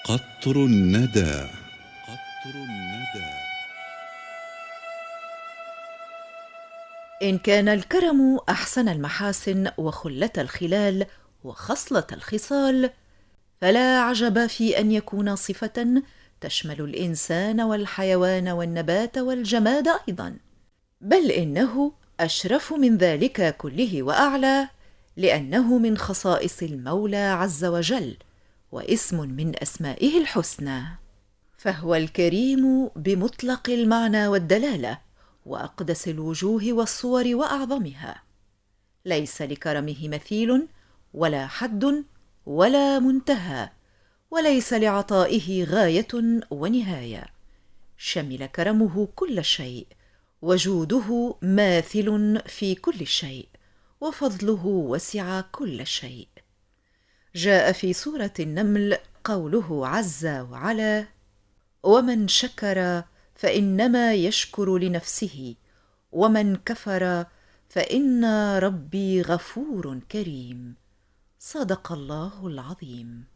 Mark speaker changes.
Speaker 1: قطر الندى. قطر الندى.
Speaker 2: إن كان الكرم أحسن المحاسن وخلة الخلال وخصلة الخصال، فلا عجب في أن يكون صفة تشمل الإنسان والحيوان والنبات والجماد أيضا، بل إنه أشرف من ذلك كله وأعلى، لأنه من خصائص المولى عز وجل، واسم من أسمائه الحسنى، فهو الكريم بمطلق المعنى والدلالة، وأقدس الوجوه والصور وأعظمها، ليس لكرمه مثيل ولا حد ولا منتهى، وليس لعطائه غاية ونهاية، شمل كرمه كل شيء، وجوده ماثل في كل شيء، وفضله وسع كل شيء. جاء في سورة النمل قوله عز وعلا: ومن شكر فإنما يشكر لنفسه، ومن كفر فإن ربي غفور كريم. صدق الله العظيم.